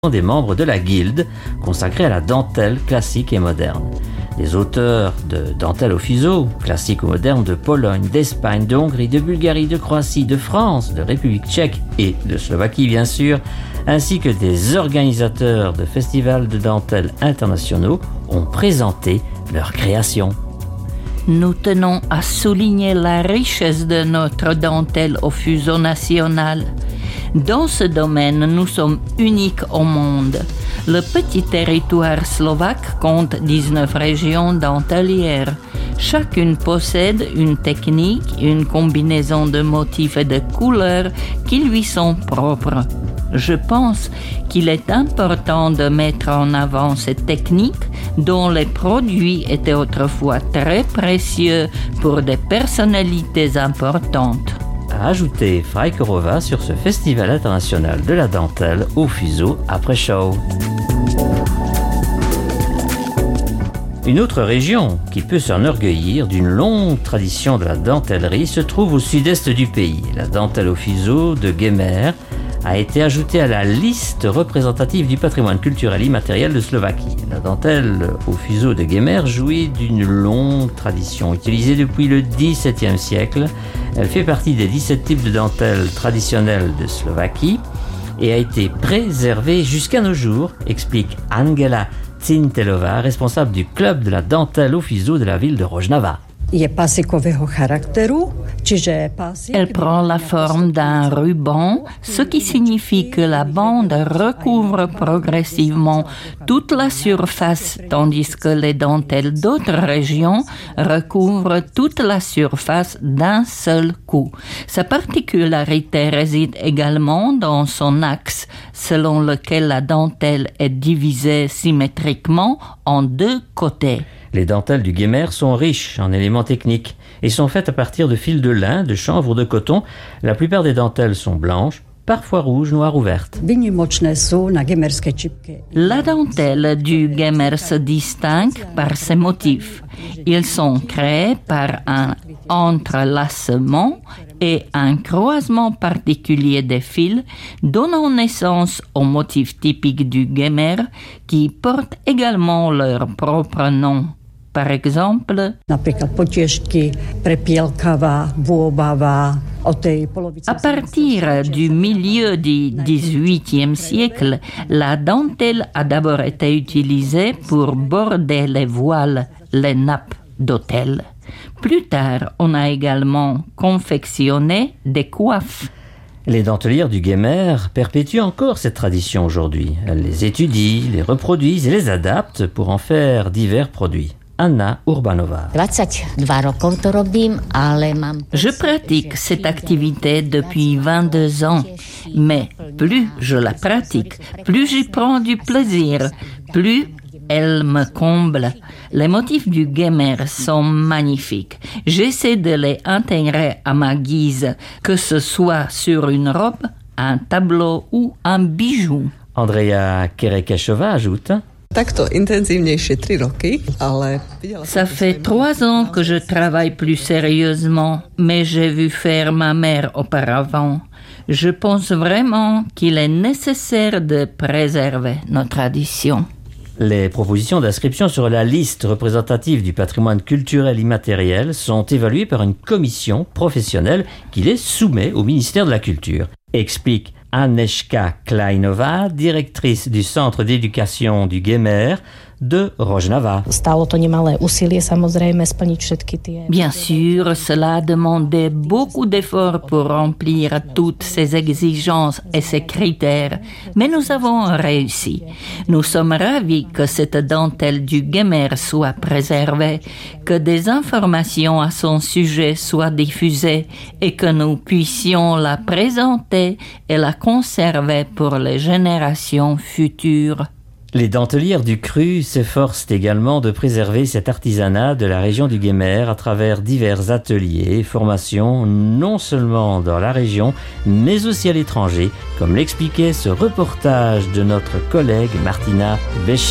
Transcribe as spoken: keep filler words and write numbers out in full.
des membres de la guilde consacrée à la dentelle classique et moderne. Les auteurs de dentelle au fuseau, classique ou moderne, de Pologne, d'Espagne, de Hongrie, de Bulgarie, de Croatie, de France, de République tchèque et de Slovaquie bien sûr, ainsi que des organisateurs de festivals de dentelle internationaux ont présenté leurs créations. Nous tenons à souligner la richesse de notre dentelle au fuseau national. Dans ce domaine, nous sommes uniques au monde. Le petit territoire slovaque compte dix-neuf régions dentelières. Chacune possède une technique, une combinaison de motifs et de couleurs qui lui sont propres. Je pense qu'il est important de mettre en avant cette technique dont les produits étaient autrefois très précieux pour des personnalités importantes. A ajouté Freikorova sur ce festival international de la dentelle au fuseau après show. Une autre région qui peut s'enorgueillir d'une longue tradition de la dentellerie se trouve au sud-est du pays. La dentelle au fuseau de Gemer a été ajoutée à la liste représentative du patrimoine culturel immatériel de Slovaquie. La dentelle au fuseau de Gemer jouit d'une longue tradition, utilisée depuis le dix-septième siècle. Elle fait partie des dix-sept types de dentelles traditionnelles de Slovaquie et a été préservée jusqu'à nos jours, explique Angela Cintelová, responsable du club de la dentelle au fuseau de la ville de Rožnava. Elle prend la forme d'un ruban, ce qui signifie que la bande recouvre progressivement toute la surface, tandis que les dentelles d'autres régions recouvrent toute la surface d'un seul coup. Sa particularité réside également dans son axe, selon lequel la dentelle est divisée symétriquement en deux côtés. Les dentelles du Gemer sont riches en éléments techniques et sont faites à partir de fils de lin, de chanvre ou de coton. La plupart des dentelles sont blanches, parfois rouges, noires ou vertes. La dentelle du Gemer se distingue par ses motifs. Ils sont créés par un entrelacement et un croisement particulier des fils, donnant naissance aux motifs typiques du Gemer qui portent également leur propre nom. Par exemple, à partir du milieu du dix-huitième siècle, la dentelle a d'abord été utilisée pour border les voiles, les nappes d'autel. Plus tard, on a également confectionné des coiffes. Les dentelières du Gemer perpétuent encore cette tradition aujourd'hui. Elles les étudient, les reproduisent et les adaptent pour en faire divers produits. Anna Urbanova. Je pratique cette activité depuis vingt-deux ans, mais plus je la pratique, plus j'y prends du plaisir, plus elle me comble. Les motifs du Gemer sont magnifiques. J'essaie de les intégrer à ma guise, que ce soit sur une robe, un tableau ou un bijou. Andrea Kerekeshova ajoute: Ça fait trois ans que je travaille plus sérieusement, mais j'ai vu faire ma mère auparavant. Je pense vraiment qu'il est nécessaire de préserver nos traditions. Les propositions d'inscription sur la liste représentative du patrimoine culturel immatériel sont évaluées par une commission professionnelle qui les soumet au ministère de la Culture, explique Aneška Kleinova, directrice du centre d'éducation du Gemer de Rožnava. Bien sûr, cela a demandé beaucoup d'efforts pour remplir toutes ces exigences et ces critères, mais nous avons réussi. Nous sommes ravis que cette dentelle du Gemer soit préservée, que des informations à son sujet soient diffusées et que nous puissions la présenter et la conserver pour les générations futures. Les dentelières du Cru s'efforcent également de préserver cet artisanat de la région du Gemer à travers divers ateliers et formations, non seulement dans la région, mais aussi à l'étranger, comme l'expliquait ce reportage de notre collègue Martina Vesch.